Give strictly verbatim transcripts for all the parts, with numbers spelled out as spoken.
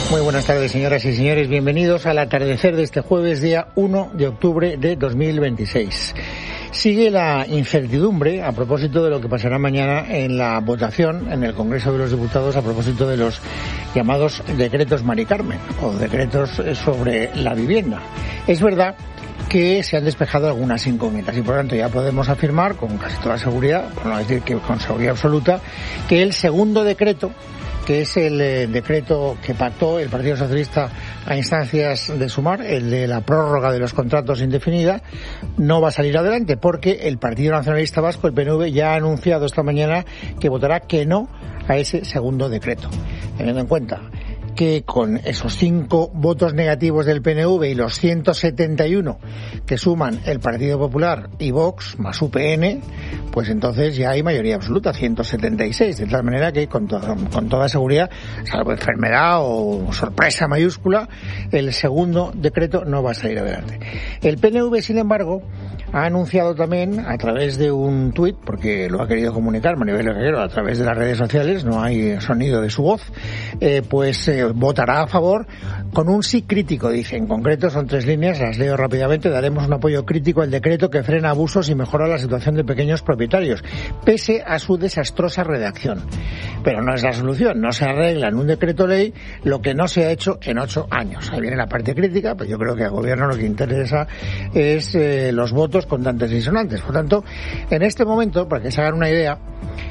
Muy buenas tardes, señoras y señores. Bienvenidos al atardecer de este jueves, día uno de octubre de dos mil veintiséis. Sigue la incertidumbre a propósito de lo que pasará mañana en la votación en el Congreso de los Diputados a propósito de los llamados decretos Mari Carmen o decretos sobre la vivienda. Es verdad que se han despejado algunas incógnitas y por lo tanto ya podemos afirmar con casi toda seguridad, por no decir que con seguridad absoluta, que el segundo decreto, que es el eh, decreto que pactó el Partido Socialista a instancias de Sumar, el de la prórroga de los contratos indefinida, no va a salir adelante porque el Partido Nacionalista Vasco, el P N V, ya ha anunciado esta mañana que votará que no a ese segundo decreto, teniendo en cuenta que con esos cinco votos negativos del P N V y los ciento setenta y uno que suman el Partido Popular y Vox más U P N, pues entonces ya hay mayoría absoluta, ciento setenta y seis, de tal manera que con, to- con toda seguridad, salvo enfermedad o sorpresa mayúscula, el segundo decreto no va a salir adelante. El P N V, sin embargo, ha anunciado también a través de un tuit, porque lo ha querido comunicar Maribel Reguero a través de las redes sociales, no hay sonido de su voz, eh, pues eh, votará a favor con un sí crítico, dice. En concreto son tres líneas, las leo rápidamente. Daremos un apoyo crítico al decreto que frena abusos y mejora la situación de pequeños propietarios, pese a su desastrosa redacción. Pero no es la solución, no se arregla en un decreto ley lo que no se ha hecho en ocho años. Ahí viene la parte crítica, pues yo creo que al gobierno lo que interesa es eh, los votos contantes y sonantes. Por tanto, en este momento, para que se hagan una idea,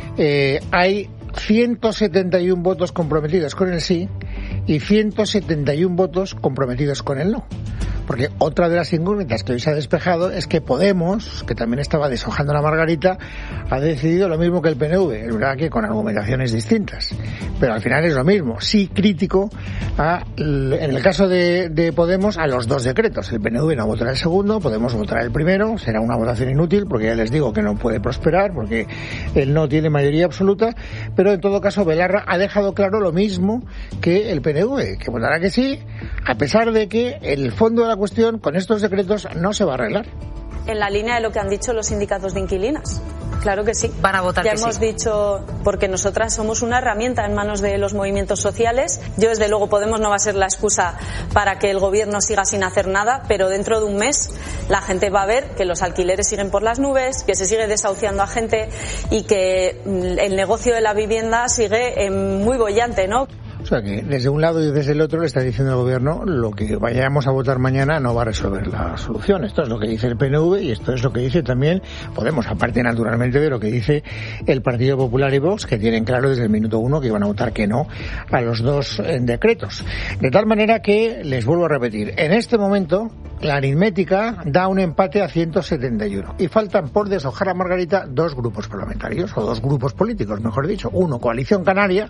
eh, hay ciento setenta y uno votos comprometidos con el sí y ciento setenta y uno votos comprometidos con el no. Porque otra de las incógnitas que hoy se ha despejado es que Podemos, que también estaba deshojando la margarita, ha decidido lo mismo que el P N V. Es verdad que con argumentaciones distintas, pero al final es lo mismo. Sí crítico, a, en el caso de, de Podemos, a los dos decretos. El P N V no votará el segundo, Podemos votará el primero. Será una votación inútil porque ya les digo que no puede prosperar porque él no tiene mayoría absoluta. Pero en todo caso Belarra ha dejado claro lo mismo que el P N V, que votará que sí, a pesar de que el fondo de la cuestión con estos decretos no se va a arreglar. En la línea de lo que han dicho los sindicatos de inquilinas. Claro que sí. Van a votar ya que hemos sí. dicho, porque nosotras somos una herramienta en manos de los movimientos sociales. Yo, desde luego, Podemos no va a ser la excusa para que el gobierno siga sin hacer nada, pero dentro de un mes la gente va a ver que los alquileres siguen por las nubes, que se sigue desahuciando a gente y que el negocio de la vivienda sigue eh, muy boyante, ¿no? O sea que desde un lado y desde el otro le está diciendo al gobierno lo que vayamos a votar mañana no va a resolver la solución. Esto es lo que dice el P N V y esto es lo que dice también Podemos, aparte naturalmente de lo que dice el Partido Popular y Vox, que tienen claro desde el minuto uno que iban a votar que no a los dos eh, decretos. De tal manera que, les vuelvo a repetir, en este momento la aritmética da un empate a ciento setenta y uno y faltan por deshojar a Margarita dos grupos parlamentarios, o dos grupos políticos, mejor dicho. Uno, Coalición Canaria,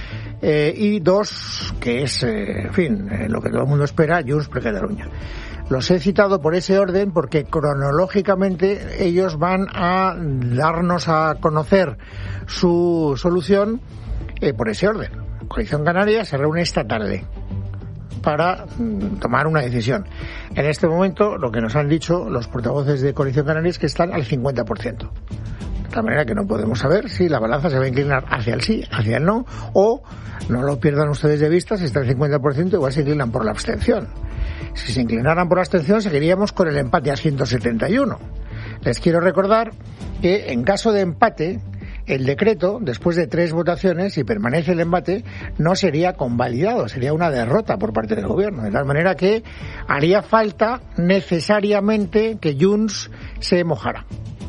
Eh, y dos, que es, eh, en fin, eh, lo que todo el mundo espera, Junts per Catalunya. Los he citado por ese orden porque cronológicamente ellos van a darnos a conocer su solución eh, por ese orden. Coalición Canaria se reúne esta tarde para mm, tomar una decisión. En este momento, lo que nos han dicho los portavoces de Coalición Canaria es que están al cincuenta por ciento. De tal manera que no podemos saber si la balanza se va a inclinar hacia el sí, hacia el no, o, no lo pierdan ustedes de vista, si está el cincuenta por ciento igual se inclinan por la abstención. Si se inclinaran por la abstención seguiríamos con el empate a ciento setenta y uno. Les quiero recordar que en caso de empate, el decreto, después de tres votaciones, si permanece el empate, no sería convalidado, sería una derrota por parte del gobierno. De tal manera que haría falta necesariamente que Junts se mojara.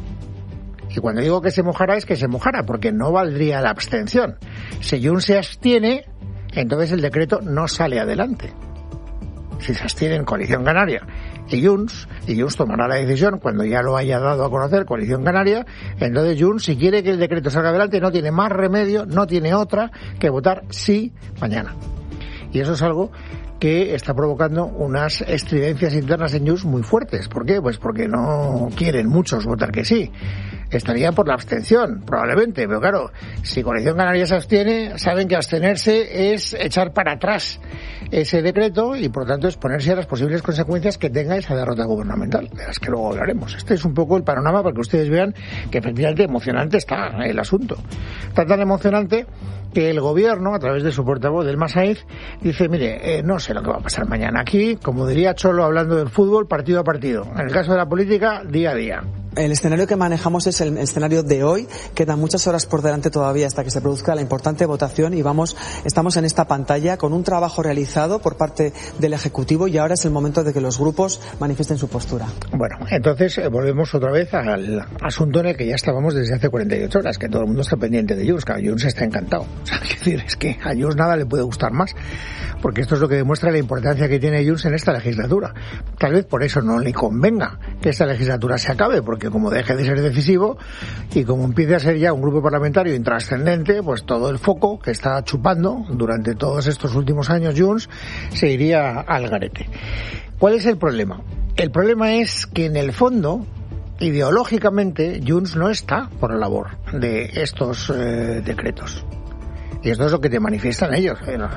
Y cuando digo que se mojara es que se mojara, porque no valdría la abstención. Si Junts se abstiene, entonces el decreto no sale adelante. Si se abstienen Coalición Canaria y Junts, y Junts tomará la decisión cuando ya lo haya dado a conocer Coalición Canaria, entonces Junts, si quiere que el decreto salga adelante, no tiene más remedio, no tiene otra que votar sí mañana. Y eso es algo que está provocando unas estridencias internas en Junts muy fuertes. ¿Por qué? Pues porque no quieren muchos votar que sí. estarían por la abstención, probablemente. Pero claro, si Coalición Canaria se abstiene, saben que abstenerse es echar para atrás ese decreto y, por tanto, exponerse a las posibles consecuencias que tenga esa derrota gubernamental, de las que luego hablaremos. Este es un poco el panorama para que ustedes vean que efectivamente emocionante está el asunto. Está tan emocionante que el gobierno, a través de su portavoz, del Masaiz, dice, mire, eh, no sé lo que va a pasar mañana aquí, como diría Cholo hablando del fútbol, partido a partido. En el caso de la política, día a día. El escenario que manejamos es el escenario de hoy. Quedan muchas horas por delante todavía hasta que se produzca la importante votación y vamos, estamos en esta pantalla con un trabajo realizado por parte del Ejecutivo y ahora es el momento de que los grupos manifiesten su postura. Bueno, entonces eh, volvemos otra vez al asunto en el que ya estábamos desde hace cuarenta y ocho horas, que todo el mundo está pendiente de Junts, que a Junts está encantado. O sea, es decir, es que a Junts nada le puede gustar más, porque esto es lo que demuestra la importancia que tiene Junts en esta legislatura. Tal vez por eso no le convenga que esta legislatura se acabe, porque como deje de ser decisivo y como empiece a ser ya un grupo parlamentario intrascendente, pues todo el foco que está chupando durante todos estos últimos años Junts se iría al garete. ¿Cuál es el problema? El problema es que en el fondo, ideológicamente, Junts no está por la labor de estos eh, decretos. Y esto es lo que te manifiestan ellos.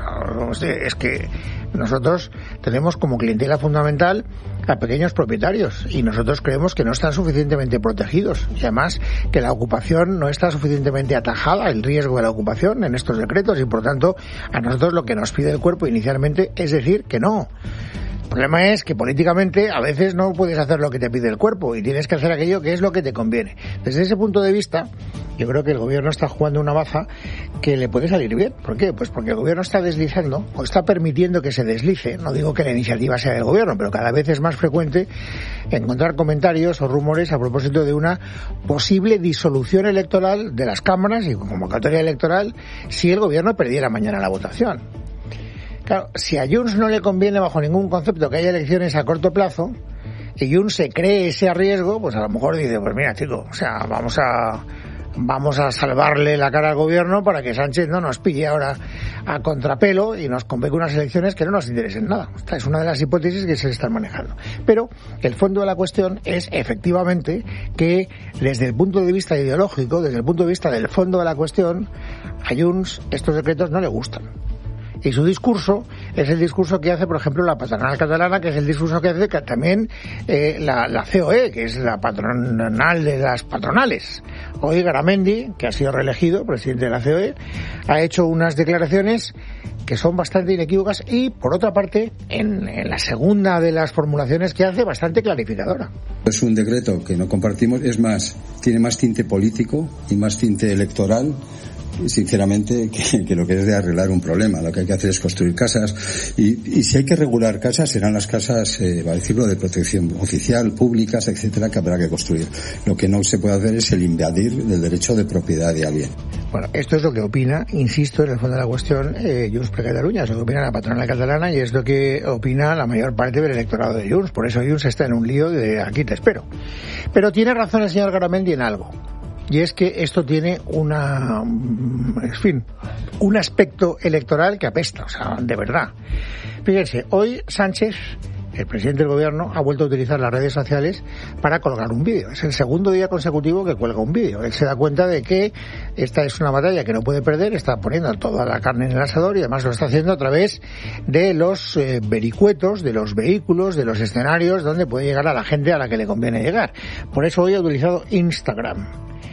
Es que nosotros tenemos como clientela fundamental a pequeños propietarios y nosotros creemos que no están suficientemente protegidos y además que la ocupación no está suficientemente atajada, el riesgo de la ocupación en estos decretos, y por tanto a nosotros lo que nos pide el cuerpo inicialmente es decir que no. El problema es que políticamente a veces no puedes hacer lo que te pide el cuerpo y tienes que hacer aquello que es lo que te conviene. Desde ese punto de vista, yo creo que el gobierno está jugando una baza que le puede salir bien. ¿Por qué? Pues porque el gobierno está deslizando o está permitiendo que se deslice. No digo que la iniciativa sea del gobierno, pero cada vez es más frecuente encontrar comentarios o rumores a propósito de una posible disolución electoral de las cámaras y convocatoria electoral si el gobierno perdiera mañana la votación. Claro, si a Junts no le conviene bajo ningún concepto que haya elecciones a corto plazo y Junts se cree ese riesgo, pues a lo mejor dice, pues mira chico, o sea, vamos a vamos a salvarle la cara al gobierno para que Sánchez no nos pille ahora a contrapelo y nos convoque unas elecciones que no nos interesen nada. Esta es una de las hipótesis que se están manejando. Pero el fondo de la cuestión es efectivamente que desde el punto de vista ideológico, desde el punto de vista del fondo de la cuestión, a Junts estos decretos no le gustan. Y su discurso es el discurso que hace, por ejemplo, la patronal catalana, que es el discurso que hace también eh, la, la C O E, que es la patronal de las patronales. Hoy Garamendi, que ha sido reelegido presidente de la C O E, ha hecho unas declaraciones que son bastante inequívocas y, por otra parte, en, en la segunda de las formulaciones que hace, bastante clarificadora. Es un decreto que no compartimos, es más, tiene más tinte político y más tinte electoral, sinceramente, que, que lo que es de arreglar un problema. Lo que hay que hacer es construir casas y, y si hay que regular casas serán las casas, eh, va a decirlo, de protección oficial, públicas, etcétera, que habrá que construir. Lo que no se puede hacer es el invadir el derecho de propiedad de alguien. Bueno, esto es lo que opina, insisto, en el fondo de la cuestión, eh, Junts per Catalunya, es lo que opina la patronal catalana y es lo que opina la mayor parte del electorado de Junts. Por eso Junts está en un lío de aquí te espero. Pero tiene razón el señor Garamendi en algo. Y es que esto tiene una, en fin, un aspecto electoral que apesta, o sea, de verdad. Fíjense, hoy Sánchez, el presidente del gobierno, ha vuelto a utilizar las redes sociales para colgar un vídeo. Es el segundo día consecutivo que cuelga un vídeo. Él se da cuenta de que esta es una batalla que no puede perder, está poniendo toda la carne en el asador y además lo está haciendo a través de los eh, vericuetos, de los vehículos, de los escenarios donde puede llegar a la gente a la que le conviene llegar. Por eso hoy ha utilizado Instagram.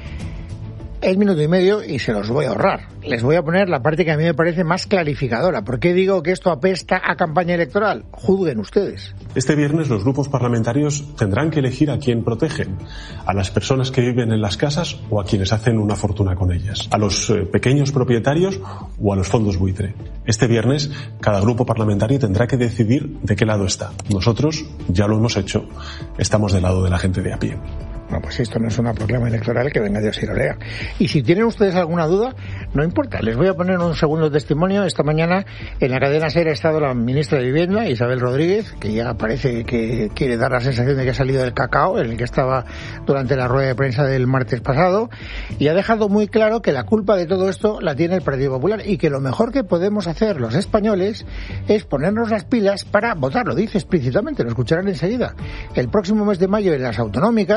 Es minuto y medio y se los voy a ahorrar. Les voy a poner la parte que a mí me parece más clarificadora. ¿Por qué digo que esto apesta a campaña electoral? Juzguen ustedes. Este viernes los grupos parlamentarios tendrán que elegir a quién protegen. A las personas que viven en las casas o a quienes hacen una fortuna con ellas. A los eh, pequeños propietarios o a los fondos buitre. Este viernes cada grupo parlamentario tendrá que decidir de qué lado está. Nosotros ya lo hemos hecho. Estamos del lado de la gente de a pie. No, pues esto no es una proclama electoral, que venga Dios y lo lea. Y si tienen ustedes alguna duda, no importa, les voy a poner un segundo testimonio. Esta mañana en la cadena SER ha estado la ministra de Vivienda, Isabel Rodríguez, que ya parece que quiere dar la sensación de que ha salido del cacao, en el que estaba durante la rueda de prensa del martes pasado, y ha dejado muy claro que la culpa de todo esto la tiene el Partido Popular y que lo mejor que podemos hacer los españoles es ponernos las pilas para votar. Lo dice explícitamente, lo escucharán enseguida, el próximo mes de mayo en las autonómicas, para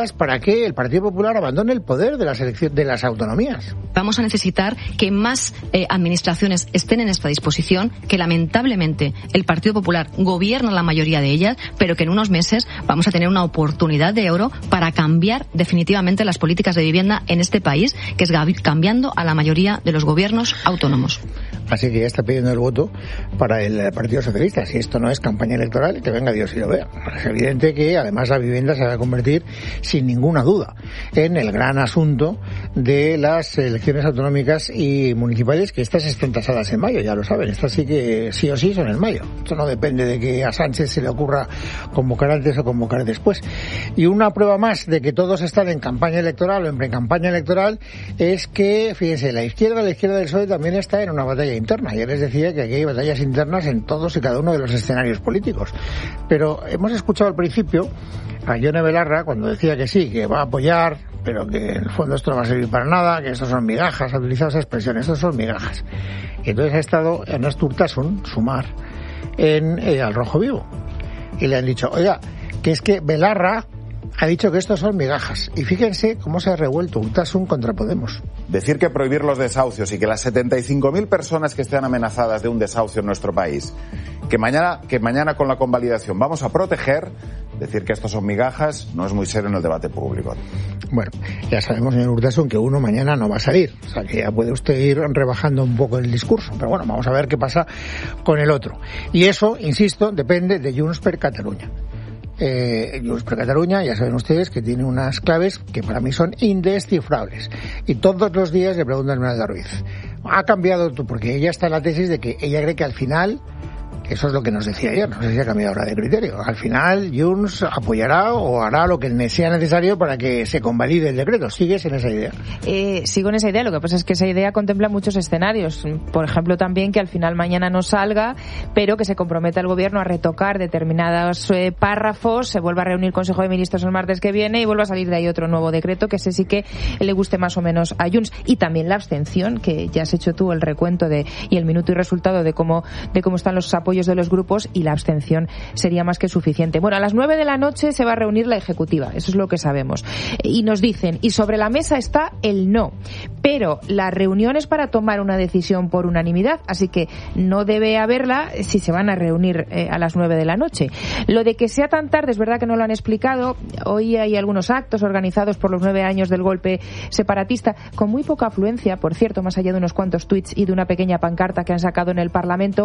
que el Partido Popular abandone el poder de las elecciones de las autonomías. Vamos a necesitar que más eh, administraciones estén en esta disposición, que lamentablemente el Partido Popular gobierna la mayoría de ellas, pero que en unos meses vamos a tener una oportunidad de oro para cambiar definitivamente las políticas de vivienda en este país, que es cambiando a la mayoría de los gobiernos autónomos. Así que ya está pidiendo el voto para el Partido Socialista. Si esto no es campaña electoral, que venga Dios y lo vea. Es evidente que además la vivienda se va a convertir sin ninguna duda en el gran asunto de las elecciones autonómicas y municipales, que estas están tasadas en mayo, ya lo saben. Estas sí que sí o sí son en mayo. Esto no depende de que a Sánchez se le ocurra convocar antes o convocar después. Y una prueba más de que todos están en campaña electoral o en pre-campaña electoral es que, fíjense, la izquierda, la izquierda del P S O E también está en una batalla interna. Ya les decía que aquí hay batallas internas en todos y cada uno de los escenarios políticos. Pero hemos escuchado al principio a Yone Belarra cuando decía que sí, que va a apoyar, pero que en el fondo esto no va a servir para nada, que estos son migajas, ha utilizado esa expresión, estos son migajas. Y entonces ha estado Ernest Urtasun, Sumar, en eh, Al Rojo Vivo. Y le han dicho, oiga, que es que Belarra ha dicho que estos son migajas. Y fíjense cómo se ha revuelto Urtasun contra Podemos. Decir que prohibir los desahucios y que las setenta y cinco mil personas que estén amenazadas de un desahucio en nuestro país, que mañana, que mañana con la convalidación vamos a proteger, decir que estos son migajas no es muy serio en el debate público. Bueno, ya sabemos, señor Urtasun, que uno mañana no va a salir. O sea, que ya puede usted ir rebajando un poco el discurso. Pero bueno, vamos a ver qué pasa con el otro. Y eso, insisto, depende de Junts per Catalunya. Eh, Junts per Catalunya, ya saben ustedes que tiene unas claves que para mí son indescifrables. Y todos los días le preguntan a Esmeralda Ruiz, ¿ha cambiado tú? Porque ella está en la tesis de que ella cree que al final, que eso es lo que nos decía ayer, no sé si ha cambiado ahora de criterio, al final Junts apoyará o hará lo que sea necesario para que se convalide el decreto. ¿Sigues en esa idea? Eh, sigo en esa idea, lo que pasa es que esa idea contempla muchos escenarios. Por ejemplo, también que al final mañana no salga, pero que se comprometa el gobierno a retocar determinados eh, párrafos, se vuelva a reunir el Consejo de Ministros el martes que viene y vuelva a salir de ahí otro nuevo decreto, que ese sí que le guste más o menos a Junts. Y también la abstención, que ya has hecho tú el recuento de y el minuto y resultado de cómo de cómo están los apoyos de los grupos, y la abstención sería más que suficiente. Bueno, a las nueve de la noche se va a reunir la ejecutiva, eso es lo que sabemos. Y nos dicen, y sobre la mesa está el no, pero la reunión es para tomar una decisión por unanimidad, así que no debe haberla si se van a reunir eh, a las nueve de la noche. Lo de que sea tan tarde es verdad que no lo han explicado. Hoy hay algunos actos organizados por los nueve años del golpe separatista, con muy poca afluencia, por cierto, más allá de unos cuantos tuits y de una pequeña pancarta que han sacado en el Parlamento,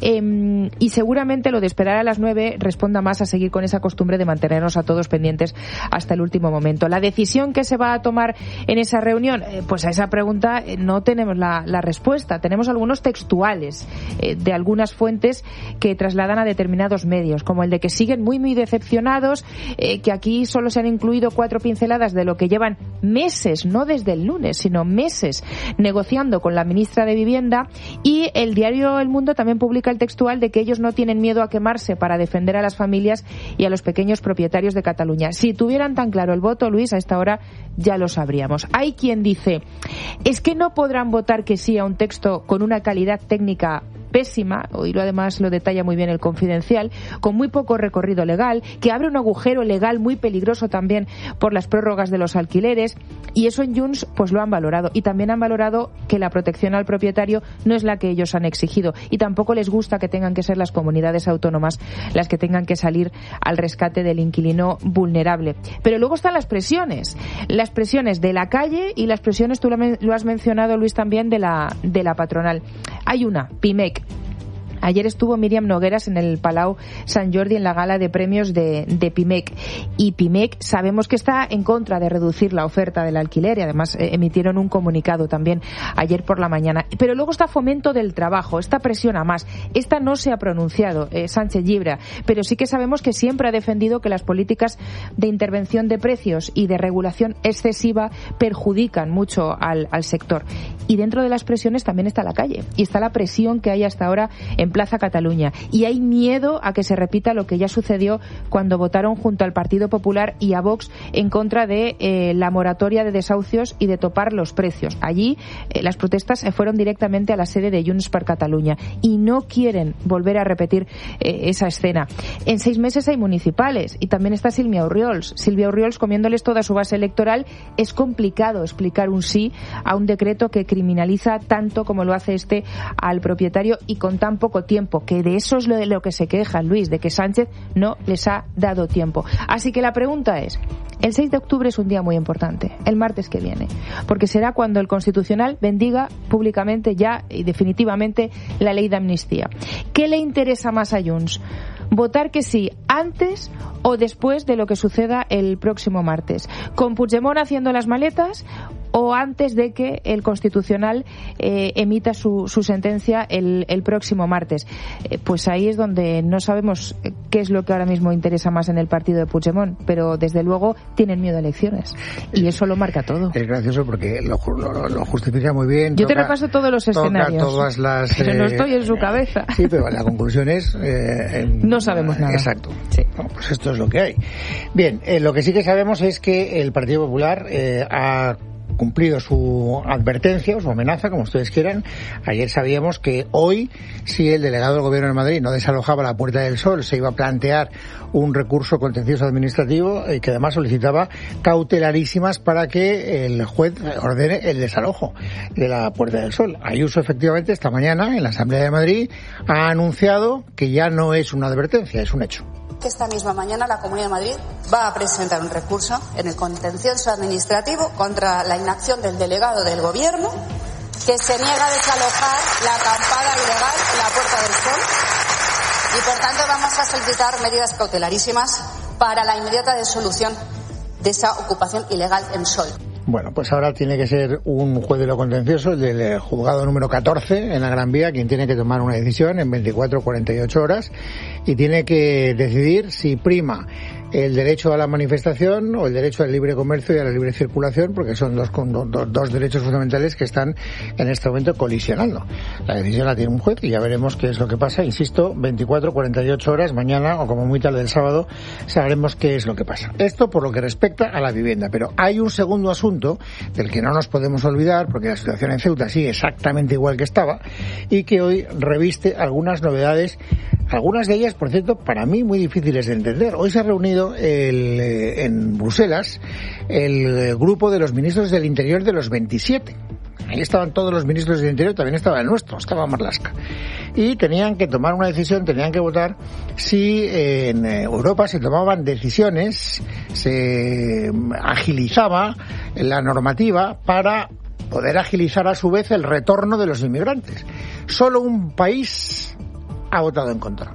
eh, y seguramente lo de esperar a las nueve responda más a seguir con esa costumbre de mantenernos a todos pendientes hasta el último momento. La decisión que se va a tomar en esa reunión, eh, pues a esa pregunta eh, no tenemos la, la respuesta. Tenemos algunos textuales eh, de algunas fuentes que trasladan a determinados medios, como el de que siguen muy muy decepcionados, eh, que aquí solo se han incluido cuatro pinceladas de lo que llevan meses, no desde el lunes, sino meses negociando con la ministra de Vivienda, y el diario El Mundo también publica el textual de que ellos no tienen miedo a quemarse para defender a las familias y a los pequeños propietarios de Cataluña. Si tuvieran tan claro el voto, Luis, a esta hora ya lo sabríamos. Hay quien dice, es que no podrán votar que sí a un texto con una calidad técnica pésima, hoy lo además lo detalla muy bien el Confidencial, con muy poco recorrido legal, que abre un agujero legal muy peligroso también por las prórrogas de los alquileres, y eso en Junts pues lo han valorado, y también han valorado que la protección al propietario no es la que ellos han exigido, y tampoco les gusta que tengan que ser las comunidades autónomas las que tengan que salir al rescate del inquilino vulnerable. Pero luego están las presiones, las presiones de la calle y las presiones, tú lo has mencionado, Luis, también de la, de la patronal. Hay una, Pimec. Ayer estuvo Míriam Nogueras en el Palau Sant Jordi en la gala de premios de, de Pimec. Y Pimec sabemos que está en contra de reducir la oferta del alquiler, y además eh, emitieron un comunicado también ayer por la mañana. Pero luego está Fomento del Trabajo, esta presiona más. Esta no se ha pronunciado, eh, Sánchez Llibre, pero sí que sabemos que siempre ha defendido que las políticas de intervención de precios y de regulación excesiva perjudican mucho al, al sector. Y dentro de las presiones también está la calle, y está la presión que hay hasta ahora en en Plaza Cataluña. Y hay miedo a que se repita lo que ya sucedió cuando votaron junto al Partido Popular y a Vox en contra de eh, la moratoria de desahucios y de topar los precios. Allí eh, las protestas se fueron directamente a la sede de Junts per Catalunya y no quieren volver a repetir eh, esa escena. En seis meses hay municipales y también está Silvia Orriols. Silvia Orriols comiéndoles toda su base electoral. Es complicado explicar un sí a un decreto que criminaliza tanto como lo hace este al propietario y con tan poco tiempo, que de eso es lo de lo que se queja Luis, de que Sánchez no les ha dado tiempo. Así que la pregunta es, el seis de octubre es un día muy importante, el martes que viene, porque será cuando el Constitucional bendiga públicamente ya y definitivamente la ley de amnistía. ¿Qué le interesa más a Junts? ¿Votar que sí antes o después de lo que suceda el próximo martes? ¿Con Puigdemont haciendo las maletas o antes de que el Constitucional eh, emita su, su sentencia el, el próximo martes? Eh, pues ahí es donde no sabemos qué es lo que ahora mismo interesa más en el partido de Puigdemont, pero desde luego tienen miedo a elecciones y eso lo marca todo. Es gracioso porque lo, lo, lo justifica muy bien. Yo toca, te repaso todos los escenarios. Todas las, pero eh, no estoy en su cabeza. Sí, pero la conclusión es... Eh, en, no sabemos nada. Exacto. Sí. Bueno, pues esto es lo que hay. Bien, eh, lo que sí que sabemos es que el Partido Popular eh, ha cumplido su advertencia o su amenaza, como ustedes quieran. Ayer sabíamos que hoy, si el delegado del Gobierno de Madrid no desalojaba la Puerta del Sol, se iba a plantear un recurso contencioso administrativo eh, que además solicitaba cautelarísimas para que el juez ordene el desalojo de la Puerta del Sol. Ayuso, efectivamente, esta mañana en la Asamblea de Madrid ha anunciado que ya no es una advertencia, es un hecho. Que esta misma mañana la Comunidad de Madrid va a presentar un recurso en el contencioso administrativo contra la inacción del delegado del Gobierno que se niega a desalojar la acampada ilegal en la Puerta del Sol y por tanto vamos a solicitar medidas cautelarísimas para la inmediata disolución de esa ocupación ilegal en Sol. Bueno, pues ahora tiene que ser un juez de lo contencioso, el del juzgado número catorce en la Gran Vía, quien tiene que tomar una decisión en veinticuatro o cuarenta y ocho horas y tiene que decidir si prima el derecho a la manifestación o el derecho al libre comercio y a la libre circulación, porque son dos, dos, dos derechos fundamentales que están en este momento colisionando. La decisión la tiene un juez y ya veremos qué es lo que pasa. Insisto, veinticuatro, cuarenta y ocho horas, mañana o como muy tarde el sábado, sabremos qué es lo que pasa. Esto por lo que respecta a la vivienda. Pero hay un segundo asunto del que no nos podemos olvidar, porque la situación en Ceuta sigue exactamente igual que estaba y que hoy reviste algunas novedades, algunas de ellas, por cierto, para mí muy difíciles de entender. Hoy se ha reunido el, eh, en Bruselas el grupo de los ministros del Interior de los veintisiete. Ahí estaban todos los ministros del Interior, también estaba el nuestro, estaba Marlaska. Y tenían que tomar una decisión, tenían que votar si eh, en Europa se tomaban decisiones, se agilizaba la normativa para poder agilizar a su vez el retorno de los inmigrantes. Solo un país ha votado en contra.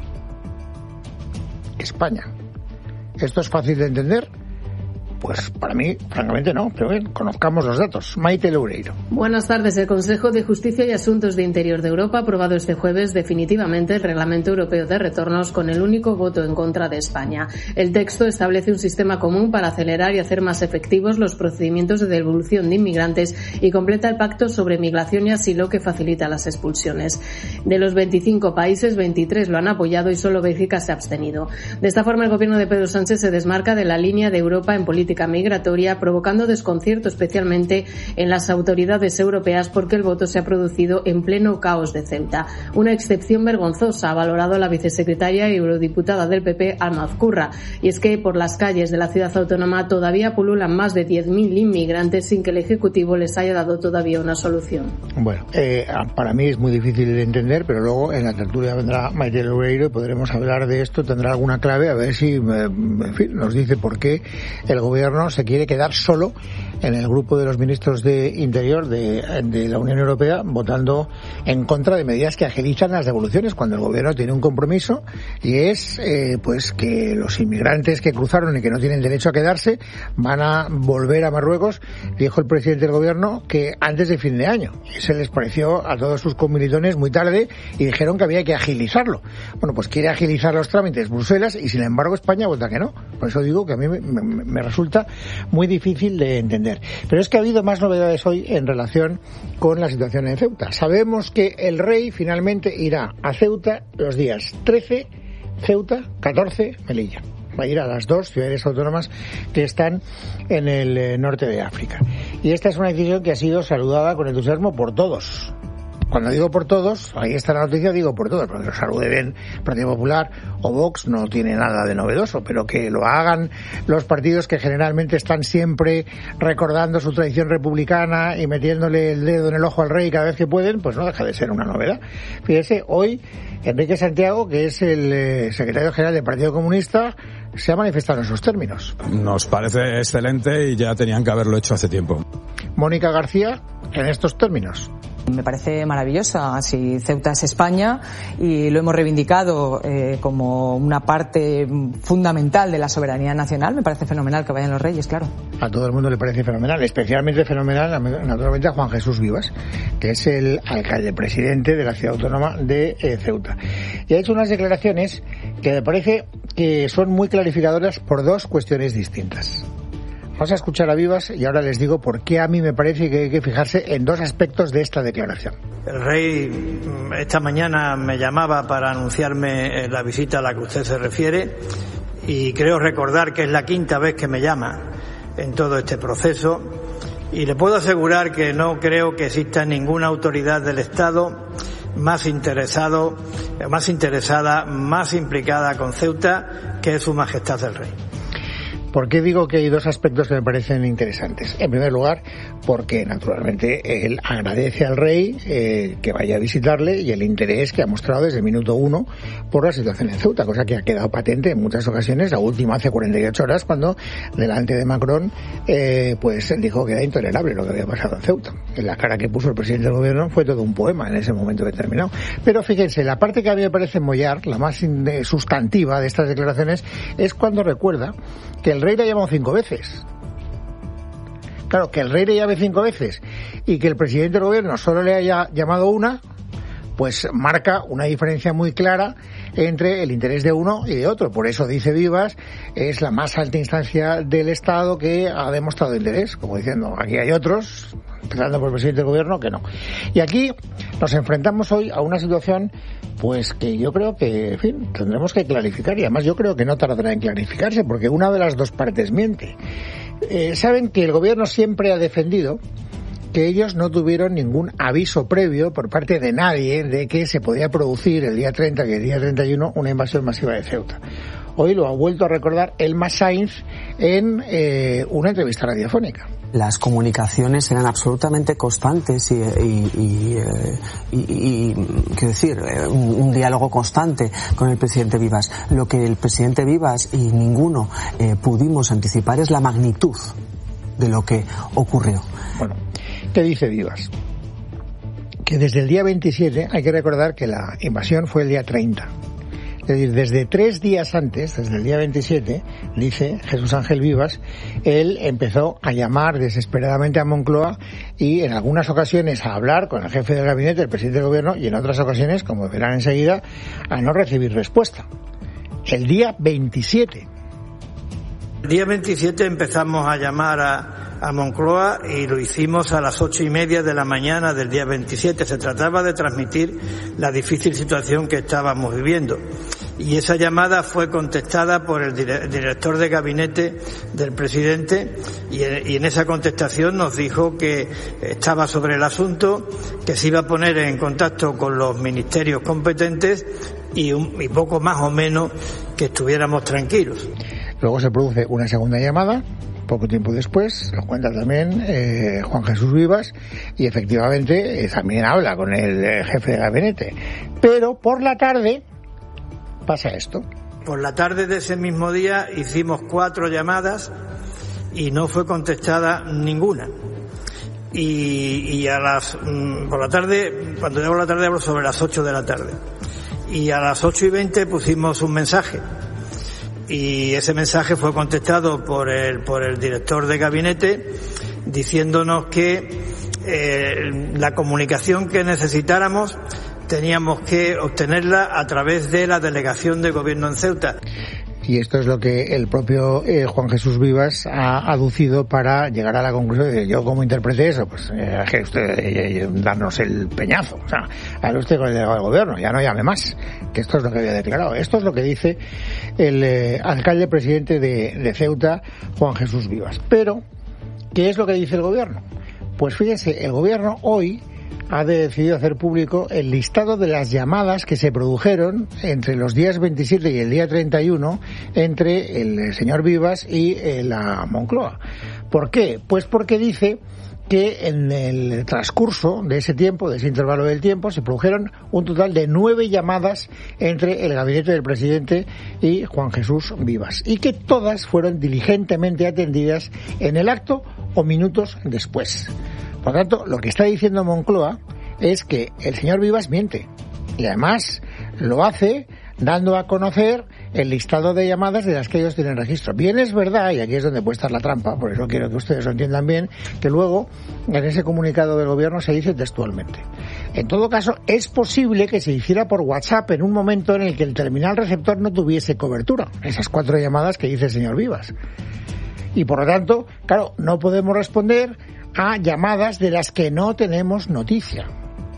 España. ¿Esto es fácil de entender? Pues para mí, francamente no, pero bien, conozcamos los datos. Maite Loureiro. Buenas tardes. El Consejo de Justicia y Asuntos de Interior de Europa ha aprobado este jueves definitivamente el Reglamento Europeo de Retornos con el único voto en contra de España. El texto establece un sistema común para acelerar y hacer más efectivos los procedimientos de devolución de inmigrantes y completa el Pacto sobre Migración y Asilo que facilita las expulsiones. De los veinticinco países, veintitrés lo han apoyado y solo Bélgica se ha abstenido. De esta forma, el gobierno de Pedro Sánchez se desmarca de la línea de Europa en política migratoria, provocando desconcierto especialmente en las autoridades europeas porque el voto se ha producido en pleno caos de Ceuta. Una excepción vergonzosa, ha valorado la vicesecretaria y eurodiputada del P P, Alma Azcurra, y es que por las calles de la ciudad autónoma todavía pululan más de diez mil inmigrantes sin que el Ejecutivo les haya dado todavía una solución. Bueno, eh, para mí es muy difícil de entender, pero luego en la tertulia vendrá Maite Loureiro y podremos hablar de esto, tendrá alguna clave, a ver si en fin, nos dice por qué el gobierno se quiere quedar solo en el grupo de los ministros de Interior de, de la Unión Europea votando en contra de medidas que agilizan las devoluciones cuando el gobierno tiene un compromiso y es eh, pues que los inmigrantes que cruzaron y que no tienen derecho a quedarse van a volver a Marruecos. Dijo el presidente del gobierno que antes de fin de año, y se les pareció a todos sus comilitones muy tarde y dijeron que había que agilizarlo. Bueno, pues quiere agilizar los trámites Bruselas y sin embargo España vota que no. Por eso digo que a mí me, me, me resulta muy difícil de entender. ver. Pero es que ha habido más novedades hoy en relación con la situación en Ceuta. Sabemos que el rey finalmente irá a Ceuta los días trece, Ceuta, catorce, Melilla. Va a ir a las dos ciudades autónomas que están en el eh, norte de África. Y esta es una decisión que ha sido saludada con entusiasmo por todos. Cuando digo por todos, ahí está la noticia, digo por todos, porque lo salude bien Partido Popular o Vox no tiene nada de novedoso, pero que lo hagan los partidos que generalmente están siempre recordando su tradición republicana y metiéndole el dedo en el ojo al rey cada vez que pueden, pues no deja de ser una novedad. Fíjese, hoy Enrique Santiago, que es el eh, secretario general del Partido Comunista, se ha manifestado en esos términos. Nos parece excelente y ya tenían que haberlo hecho hace tiempo. Mónica García, en estos términos. Me parece maravillosa. Si Ceuta es España y lo hemos reivindicado eh, como una parte fundamental de la soberanía nacional, me parece fenomenal que vayan los reyes, claro. A todo el mundo le parece fenomenal, especialmente fenomenal, naturalmente, a Juan Jesús Vivas, que es el alcalde presidente de la ciudad autónoma de eh, Ceuta. Y ha hecho unas declaraciones que me parece que son muy clarificadoras por dos cuestiones distintas. Vamos a escuchar a Vivas y ahora les digo por qué a mí me parece que hay que fijarse en dos aspectos de esta declaración. El rey esta mañana me llamaba para anunciarme la visita a la que usted se refiere y creo recordar que es la quinta vez que me llama en todo este proceso y le puedo asegurar que no creo que exista ninguna autoridad del Estado más interesado, más interesada, más implicada con Ceuta que Su Majestad el Rey. ¿Por qué digo que hay dos aspectos que me parecen interesantes? En primer lugar, porque naturalmente él agradece al rey eh, que vaya a visitarle y el interés que ha mostrado desde el minuto uno por la situación en Ceuta, cosa que ha quedado patente en muchas ocasiones, la última hace cuarenta y ocho horas cuando delante de Macron eh, pues dijo que era intolerable lo que había pasado en Ceuta. La cara que puso el presidente del gobierno fue todo un poema en ese momento determinado. Pero fíjense, la parte que a mí me parece mollar, la más sustantiva de estas declaraciones, es cuando recuerda que el rey le ha llamado cinco veces. Claro, que el rey le llame cinco veces y que el presidente del gobierno solo le haya llamado una, pues marca una diferencia muy clara entre el interés de uno y de otro. Por eso, dice Vivas, es la más alta instancia del Estado que ha demostrado interés, como diciendo, aquí hay otros, empezando por el presidente del gobierno, que no. Y aquí nos enfrentamos hoy a una situación pues que yo creo que, en fin, tendremos que clarificar y además yo creo que no tardará en clarificarse porque una de las dos partes miente. Eh, saben que el gobierno siempre ha defendido que ellos no tuvieron ningún aviso previo por parte de nadie de que se podía producir el día treinta, que el día treinta y uno, una invasión masiva de Ceuta. Hoy lo ha vuelto a recordar Elma Sainz en eh, una entrevista radiofónica. Las comunicaciones eran absolutamente constantes y, y, y, y, y, y quiero decir, un, un diálogo constante con el presidente Vivas. Lo que el presidente Vivas y ninguno eh, pudimos anticipar es la magnitud de lo que ocurrió. Bueno, ¿qué dice Vivas? Que desde el día veintisiete, hay que recordar que la invasión fue el día treinta. Es decir, desde tres días antes, desde el día veintisiete, dice Jesús Ángel Vivas, él empezó a llamar desesperadamente a Moncloa y en algunas ocasiones a hablar con el jefe del gabinete, el presidente del gobierno, y en otras ocasiones, como verán enseguida, a no recibir respuesta. El día veintisiete. El día veintisiete empezamos a llamar a a Moncloa y lo hicimos a las ocho y media de la mañana del día veintisiete. Se trataba de transmitir la difícil situación que estábamos viviendo. Y esa llamada fue contestada por el dire- director de gabinete del presidente y en, y en esa contestación nos dijo que estaba sobre el asunto, que se iba a poner en contacto con los ministerios competentes y, un, y poco más o menos que estuviéramos tranquilos. Luego se produce una segunda llamada. Poco tiempo después, nos cuenta también eh, Juan Jesús Vivas, y efectivamente eh, también habla con el eh, jefe de gabinete. Pero por la tarde pasa esto. Por la tarde de ese mismo día hicimos cuatro llamadas y no fue contestada ninguna. Y, y a las mm, por la tarde, cuando llego a la tarde hablo sobre las ocho de la tarde. Y a las ocho y veinte pusimos un mensaje. Y ese mensaje fue contestado por el por el director de gabinete diciéndonos que eh, la comunicación que necesitáramos teníamos que obtenerla a través de la delegación de gobierno en Ceuta. Y esto es lo que el propio eh, Juan Jesús Vivas ha aducido para llegar a la conclusión de yo cómo interprete eso, pues eh, que usted eh, eh, darnos el peñazo, o sea, hable usted con el delegado del gobierno, ya no llame más, que esto es lo que había declarado. Esto es lo que dice el eh, alcalde presidente de, de Ceuta, Juan Jesús Vivas. Pero, ¿qué es lo que dice el gobierno? Pues fíjense, el gobierno hoy ha decidido hacer público el listado de las llamadas que se produjeron entre los días veintisiete y el día treinta y uno entre el señor Vivas y eh, la Moncloa. ¿Por qué? Pues porque dice que en el transcurso de ese tiempo, de ese intervalo del tiempo, se produjeron un total de nueve llamadas entre el gabinete del presidente y Juan Jesús Vivas, y que todas fueron diligentemente atendidas en el acto o minutos después. Por lo tanto, lo que está diciendo Moncloa es que el señor Vivas miente, y además lo hace dando a conocer el listado de llamadas de las que ellos tienen registro. Bien, es verdad, y aquí es donde puede estar la trampa, por eso quiero que ustedes lo entiendan bien, que luego en ese comunicado del gobierno se dice textualmente. En todo caso, es posible que se hiciera por WhatsApp en un momento en el que el terminal receptor no tuviese cobertura, esas cuatro llamadas que dice el señor Vivas. Y por lo tanto, claro, no podemos responder a llamadas de las que no tenemos noticia.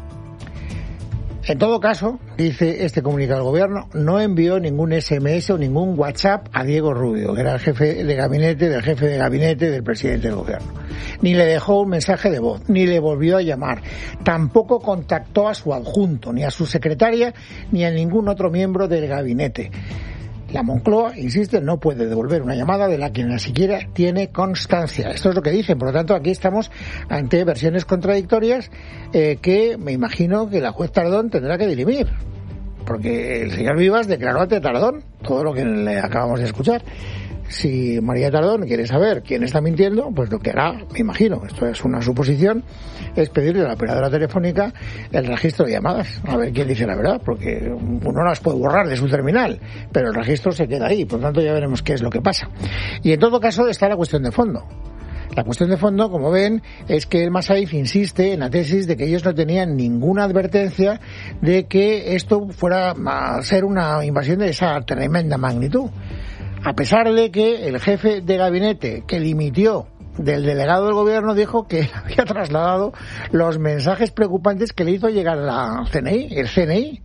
En todo caso, dice este comunicado del gobierno, no envió ningún ese eme ese o ningún WhatsApp a Diego Rubio, que era el jefe de gabinete del jefe de gabinete del presidente del gobierno. Ni le dejó un mensaje de voz, ni le volvió a llamar. Tampoco contactó a su adjunto, ni a su secretaria, ni a ningún otro miembro del gabinete. La Moncloa, insiste, no puede devolver una llamada de la que ni siquiera tiene constancia. Esto es lo que dicen. Por lo tanto, aquí estamos ante versiones contradictorias eh, que me imagino que la juez Tardón tendrá que dirimir. Porque el señor Vivas declaró ante Tardón todo lo que le acabamos de escuchar. Si María Tardón quiere saber quién está mintiendo, pues lo que hará, me imagino, esto es una suposición, es pedirle a la operadora telefónica el registro de llamadas, a ver quién dice la verdad, porque uno las puede borrar de su terminal, pero el registro se queda ahí, por lo tanto ya veremos qué es lo que pasa. Y en todo caso está la cuestión de fondo. La cuestión de fondo, como ven, es que el Masaif insiste en la tesis de que ellos no tenían ninguna advertencia de que esto fuera a ser una invasión de esa tremenda magnitud. A pesar de que el jefe de gabinete que dimitió del delegado del gobierno dijo que había trasladado los mensajes preocupantes que le hizo llegar la C N I, el C N I.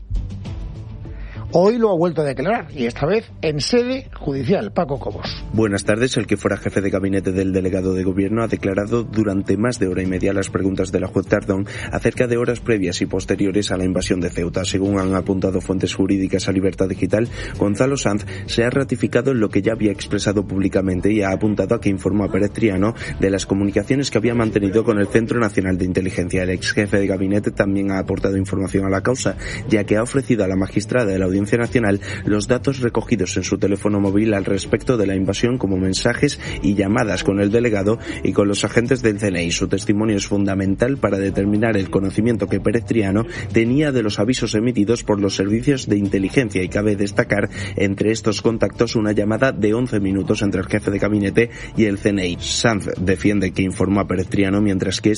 Hoy lo ha vuelto a declarar, y esta vez en sede judicial. Paco Cobos. Buenas tardes. El que fuera jefe de gabinete del delegado de gobierno ha declarado durante más de hora y media las preguntas de la juez Tardón acerca de horas previas y posteriores a la invasión de Ceuta. Según han apuntado fuentes jurídicas a Libertad Digital, Gonzalo Sanz se ha ratificado en lo que ya había expresado públicamente y ha apuntado a que informó a Pérez Triano de las comunicaciones que había mantenido con el Centro Nacional de Inteligencia. El ex jefe de gabinete también ha aportado información a la causa, ya que ha ofrecido a la magistrada de la Audiencia Nacional los datos recogidos en su teléfono móvil al respecto de la invasión, como mensajes y llamadas con el delegado y con los agentes del C N I. Su testimonio es fundamental para determinar el conocimiento que Pérez Triano tenía de los avisos emitidos por los servicios de inteligencia, y cabe destacar entre estos contactos una llamada de once minutos entre el jefe de gabinete y el C N I. Sanz defiende que informó a Pérez Triano mientras que